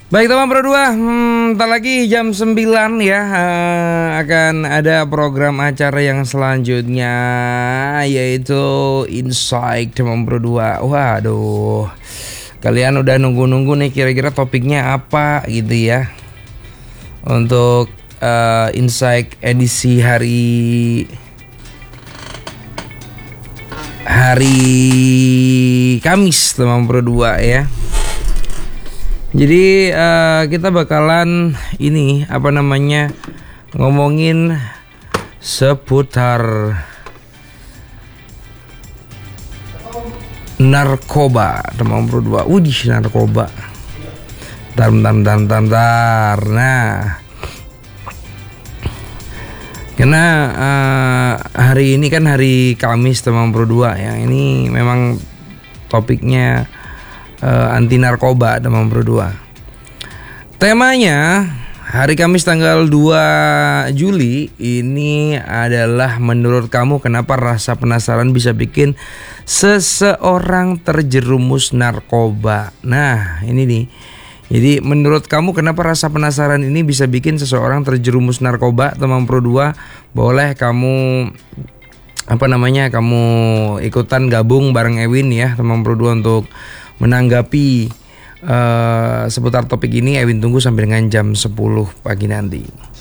Baik teman Pro 2, ntar lagi jam 9 ya akan ada program acara yang selanjutnya, yaitu Insight teman Pro 2. Waduh, kalian udah nunggu-nunggu nih kira-kira topiknya apa gitu ya. Untuk Insight edisi hari Kamis teman Pro 2 ya. Jadi kita bakalan ngomongin seputar narkoba teman Pro 2. Narkoba. Bentar. Nah, karena hari ini kan hari Kamis teman Pro 2 ya. Ini memang topiknya anti narkoba teman Pro 2. Temanya hari Kamis tanggal 2 Juli ini adalah, menurut kamu kenapa rasa penasaran bisa bikin seseorang terjerumus narkoba. Nah ini nih, jadi menurut kamu kenapa rasa penasaran ini bisa bikin seseorang terjerumus narkoba teman Pro 2. Boleh kamu kamu ikutan gabung bareng Ewin ya teman Pro 2 untuk menanggapi seputar topik ini. Ewin tunggu sampai dengan jam 10 pagi nanti.